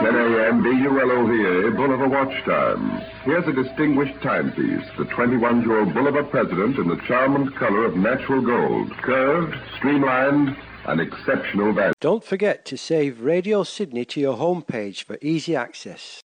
10 a.m. BULOVA, Bulova Watch Time. Here's a distinguished timepiece, the 21-jewel Bulova President in the charm and color of natural gold. Curved, streamlined, and exceptional value. Don't forget to save Radio Sydney to your homepage for easy access.